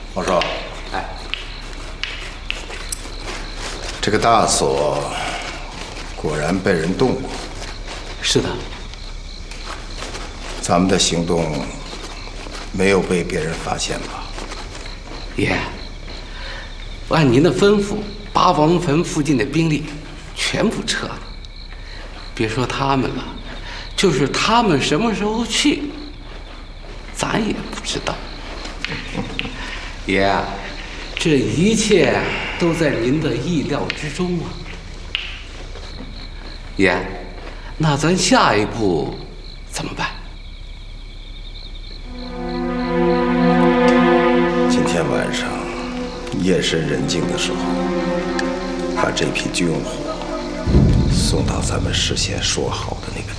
王少， 哎， 这个大锁果然被人动过。 是的。 咱们的行动没有被别人发现吧？ 爷，按您的吩咐，把王坟附近的兵力全部撤了。别说他们了，就是他们什么时候去，咱也不知道。爷，这一切都在您的意料之中啊。爷，那咱下一步怎么办？ 今天晚上夜深人静的时候，把这批军火送到咱们事先说好的那个地方。